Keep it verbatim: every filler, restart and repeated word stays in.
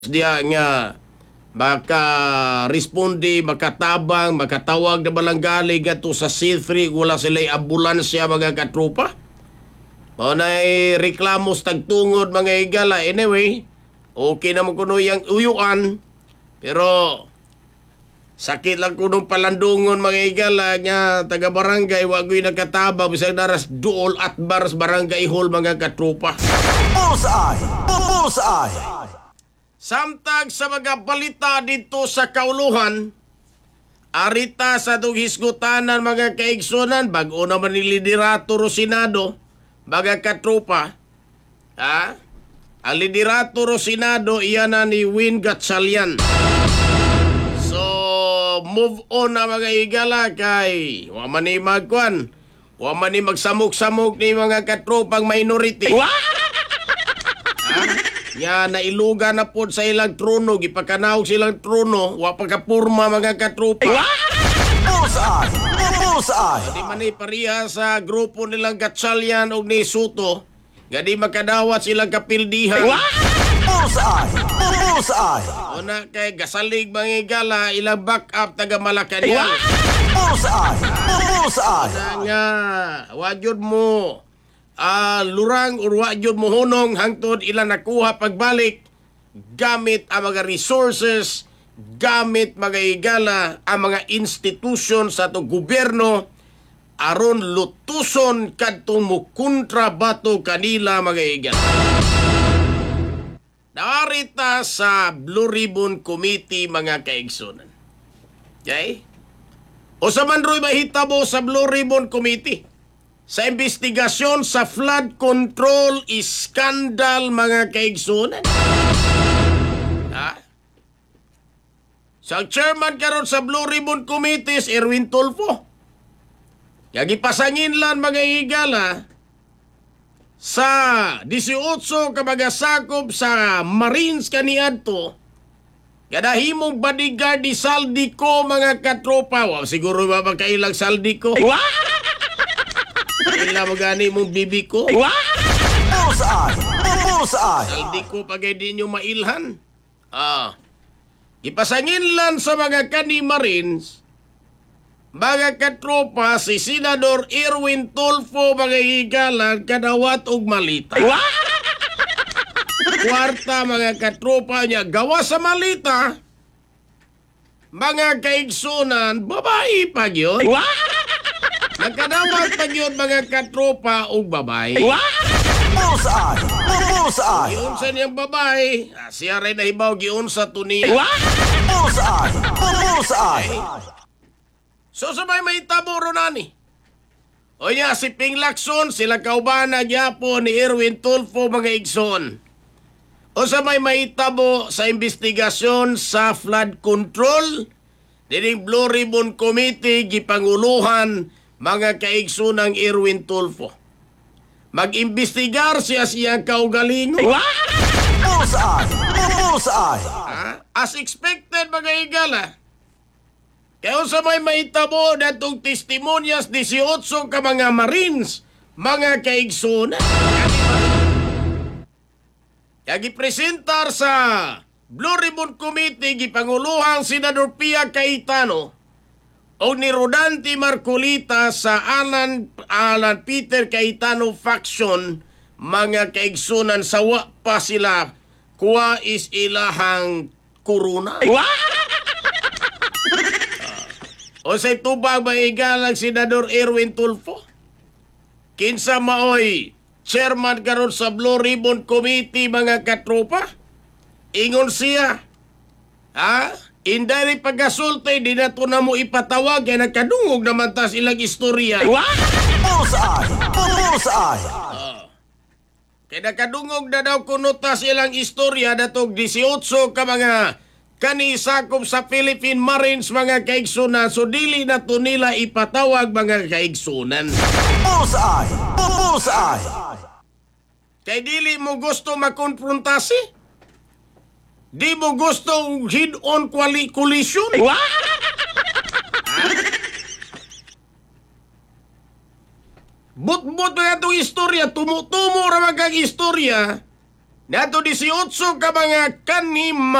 Diya nga maka responde, makatabang, makatawag na balanggali nga to sa C three, wala sila'y ambulansya mga katropa. O na reklamos tagtungod mga igala. Anyway, okay naman kuno yung uyuan. Pero sakit lang kunong palandungon mga igala nga taga-barangay, wagoy nagkataba, bisag naras duol at baras barangay hall mga katropa. Bullseye! Bullseye! Samtag sa mga balita dito sa kauluhan, arita sa itong hisgutanan mga kaigsunan, bago naman ni liderato ro Senado, mga katropa, ha? Ang liderato ro Senado, iyan na ni Win Gatchalian. So, move on na mga igala kay, waman ni magkwan, waman ni magsamok-samok ni mga katropang minority. Nga nailuga na po sa ilang trono, gipakanawag silang trono, wa pagkapurma mga katropa. Bullseye! Bullseye! Di man ni pariha sa grupo nilang Gatchalian o ni Soto, nga di makadawat silang kapildihan. Bullseye! Bullseye! O na kay gasalig mga igala, ilang backup taga Malacanang. Bullseye! Bullseye! Na nga, wadyod mo, ah, lurang urwa yun mo hunong hangtod ilang nakuha pagbalik gamit ang mga resources, gamit mga igala ang mga institusyon sa itong gobyerno aron lutuson kadtong mukontra bato kanila mga igala. Naarita sa Blue Ribbon Committee mga kaigsunan. Okay? O sa man ro'y mahitabo sa Blue Ribbon Committee sa investigasyon sa flood control scandal mga kaigsunan. Ha? Sa chairman karon sa Blue Ribbon Committee is Erwin Tulfo. Yagi pasangin lang mga higala sa eighteen ka mga sakop sa Marines kaniadto. Gadahimong bodyguard di Saldico mga katropa. Wow, siguro ba magkailang Saldico? Kailan mo gani mong bibi ko? Bullseye! Bullseye! Saldi ko pagay di nyo mailhan. Ah. Ipasangin lang sa mga kani Marines, mga katropa, si Senador Erwin Tulfo mga higalan, kadawat og malita. Kwarta mga katropa niya, gawa sa malita, mga kaigsunan, babae pa yun. Nagkadawat pa yun mga katropa o babae. Bullseye! Bullseye! Giunsa niyang babae, ah, siya rin nahibaw giunsa to niya. Bullseye! Bullseye! So sabay may tabo ronani. O niya, si Ping Lacson, sila kaubana niya po ni Erwin Tulfo mga igsoon. O sabay may tabo sa investigasyon sa flood control, dining Blue Ribbon Committee, gipanguluhan mga kaigsunang Erwin Tulfo. Mag-imbestigar siya siyang kaugalingon. Bullseye! Bullseye! Ha? As expected mga igala. Kaya sa may mahitabo na itong testimonyas eighteen ka mga Marines, mga kaigsunan. Kaya gipresentar sa Blue Ribbon Committee, gipanguluhang Senador Pia Cayetano o ni Rodante Marcolita sa Alan, Alan Peter Cayetano faction, mga kaigsunan sa wa pa sila kuha is ilahang kuruna. O sa tubang maigalang Senador Erwin Tulfo, kinsa maoy chairman karon sa Blue Ribbon Committee mga katropa, ingon siya, ha? Indirect pagkasulti, di na to na mo ipatawag, kaya nagkadungog naman tas ilang istorya. Bullseye! Bullseye! Kaya nakadungog na daw kuno tas ilang istorya na tong eighteen ka mga kanisakop sa Philippine Marines mga kaigsunan, so dili na to nila ipatawag mga kaigsunan. Bullseye! Bullseye! Kay dili mo gusto makonfrontasi? Di mo gusto head-on collision? But-but na itong istorya, tumutumo ra magkang istorya Nato eighteen ka mga kanima